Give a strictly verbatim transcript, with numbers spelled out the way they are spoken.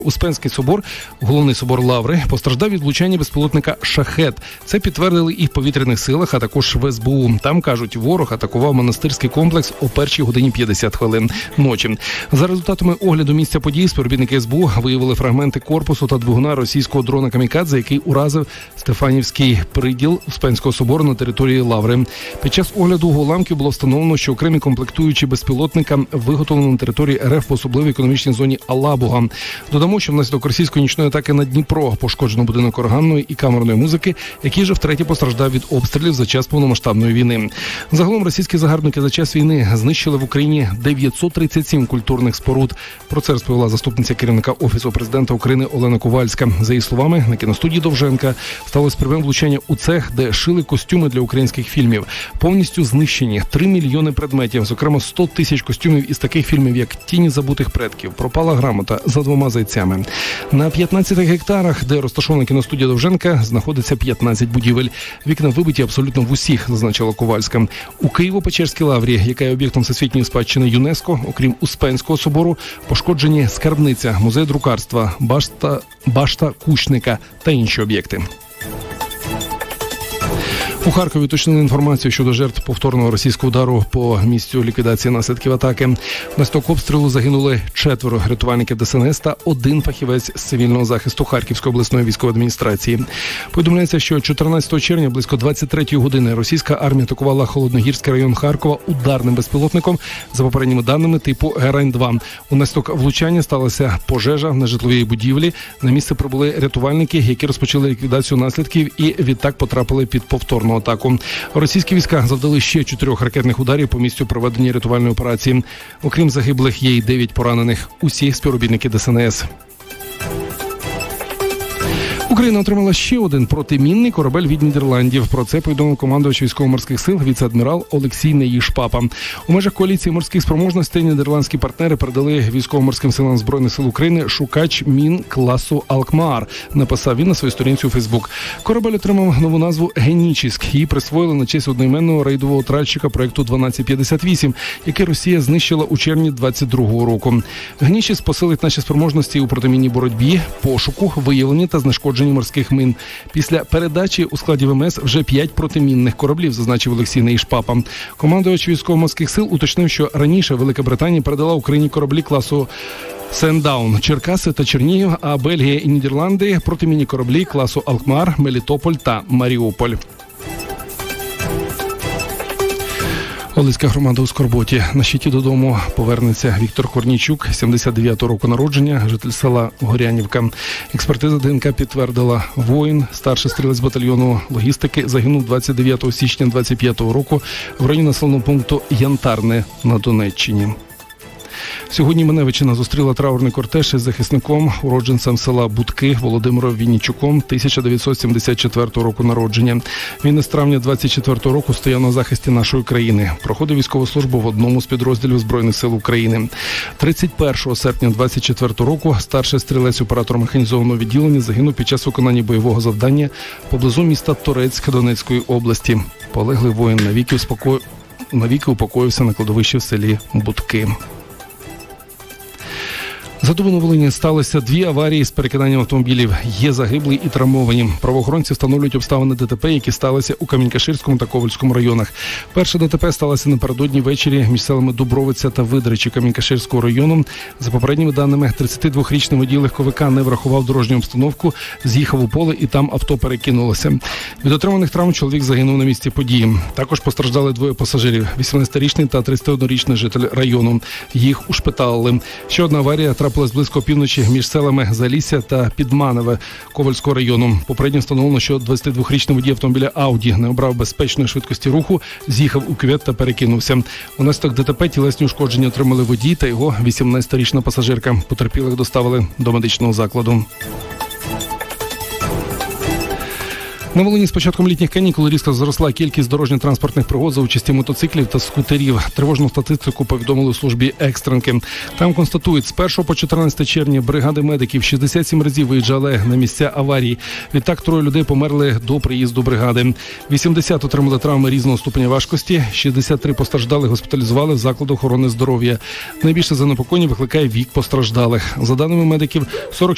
Успенський собор, головний собор Лаври, постраждав від влучання безпілотника «Шахет». Це підтвердили і в повітряних силах, а також в ес бе у. Там, кажуть, ворог атакував монастирський комплекс о першій годині п'ятдесят хвилин ночі. За результатами огляду місця подій, співробітники ес бе у виявили фрагменти корпусу та двигуна російського дрона «Камікадзе», який уразив Стефанівський приділ Успенського собору на території Лаври. Під час огляду уламків було встановлено, що окремі комплектуючі безпілотника виготовлені на території ер еф в особливій економічній зоні Алабуга. Додамо, що внаслідок російської нічної атаки на Дніпро пошкоджено будинок органної і камерної музики, який же втретє постраждав від обстрілів за час повномасштабної війни. Загалом російські загарбники за час війни знищили в Україні дев'ятсот тридцять сім культурних споруд. Про це розповіла заступниця керівника Офісу президента України Олена Ковальська. За її словами, на кіностудії Довженка сталося прямим влучання у цех, де шили костюми для українських фільмів. Повністю знищені три мільйони предметів, зокрема сто тисяч костюмів із таких фільмів, як «Тіні забутих предків», «Пропала грамота», «За двома зайцями». На п'ятнадцяти гектарах, де розташована кіностудія Довженка, знаходиться п'ятнадцять будівель. Вікна вибиті абсолютно в усіх, зазначила Ковальська. У Києво-Печерській лаврі, яка є об'єктом всесвітньої спадщини ЮНЕСКО, окрім Успенського собору, пошкоджені скарбниця, музей друкарства, башта, башта Кучника та інші об'єкти. У Харкові уточнили інформацію щодо жертв повторного російського удару по місцю ліквідації наслідків атаки. Внаслідок обстрілу загинули четверо рятувальників де ес ен ес та один фахівець з цивільного захисту Харківської обласної військової адміністрації. Повідомляється, що чотирнадцятого червня близько двадцять третьої години російська армія атакувала Холодногірський район Харкова ударним безпілотником, за попередніми даними, типу Герань два. Унаслідок влучання сталася пожежа на житловій будівлі. На місце прибули рятувальники, які розпочали ліквідацію наслідків і відтак потрапили під повторну атаку. Російські війська завдали ще чотирьох ракетних ударів по місцю проведення рятувальної операції. Окрім загиблих, є й дев'ять поранених. Усі співробітники де ес ен ес. Україна отримала ще один протимінний корабель від Нідерландів. Про це повідомив командувач військово-морських сил віце-адмірал Олексій Неїш-Папа. У межах коаліції морських спроможностей нідерландські партнери передали військово-морським силам Збройних сил України шукач мін класу «Алкмаар», написав він на своїй сторінці у Фейсбук. Корабель отримав нову назву «Генічіськ». Її присвоїли на честь одноіменного рейдового тральщика проєкту дванадцять п'ятдесят вісім, який Росія знищила у червні двадцять другого року. «Генічіськ» посилить наші спроможності у протимінній боротьбі, пошуку, виявленні та знешкодженні морських мин. Після передачі у складі ВМС вже п'ять протимінних кораблів, зазначив Олексій Неїш-Папа. Командувач військово-морських сил уточнив, що раніше Велика Британія передала Україні кораблі класу «Сендаун», Черкаси та Чернігів, а Бельгія і Нідерланди – протимінні кораблі класу «Алкмаар», «Мелітополь» та «Маріуполь». Олеська громада у скорботі. На щиті додому повернеться Віктор Корнійчук, сімдесят дев'ятого року народження, житель села Горянівка. Експертиза де ен ка підтвердила: воїн, старший стрілець батальйону логістики, загинув двадцять дев'ятого січня двадцять п'ятого року в районі населеного пункту Янтарне на Донеччині. Сьогодні Маневичина зустріла траурний кортеж із захисником, уродженцем села Будки Володимиром Віннічуком, тисяча дев'ятсот сімдесят четвертого року народження. Він із травня двадцять четвертого року стояв на захисті нашої країни. Проходив військову службу в одному з підрозділів Збройних сил України. тридцять першого серпня двадцять четвертого року старший стрілець оператор механізованого відділення загинув під час виконання бойового завдання поблизу міста Торецьк Донецької області. Полеглий воїн навіки, успоко... навіки упокоївся на кладовищі в селі Будки. За добу на Волині сталося дві аварії з перекиданням автомобілів. Є загиблі і травмовані. Правоохоронці встановлюють обставини де те пе, які сталися у Камінь-Каширському та Ковальському районах. Перше де те пе сталося напередодні ввечері між селами Дубровиця та Видричі Камінь-Каширського району. За попередніми даними, тридцятидвохрічний водій легковика не врахував дорожню обстановку, з'їхав у поле і там авто перекинулося. Від отриманих травм чоловік загинув на місці події. Також постраждали двоє пасажирів – вісімнадцятирічний та тридцятиоднорічний житель району. Їх ушпиталили. Ще одна аварія трапилась близько півночі між селами Залісся та Підманове Ковальського району. Попередньо встановлено, що двадцятидвохрічний водій автомобіля Ауді не обрав безпечної швидкості руху, з'їхав у кювет та перекинувся. Унаслідок де те пе тілесні ушкодження отримали водій та його вісімнадцятирічна пасажирка. Потерпілих доставили до медичного закладу. На Волині з початком літніх канікул різко зросла кількість дорожньо-транспортних пригод за участі мотоциклів та скутерів. Тривожну статистику повідомили у службі екстренки. Там констатують, з першого по чотирнадцяте червня бригади медиків шістдесят сім разів виїжджали на місця аварій. Відтак троє людей померли до приїзду бригади. вісімдесят отримали травми різного ступеня важкості, шістдесят три постраждалих госпіталізували в заклади охорони здоров'я. Найбільше занепокоєння викликає вік постраждалих. За даними медиків, сорок